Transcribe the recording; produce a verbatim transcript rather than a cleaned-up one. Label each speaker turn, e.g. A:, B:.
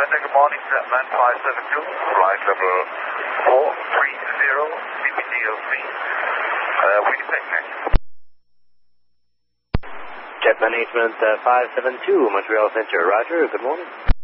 A: Commander, good morning. Flatman five seven two, flight level four three zero, C P T L C, uh, Winnipeg next.
B: Jet Management uh, five seven two, Montreal Center, roger, good morning.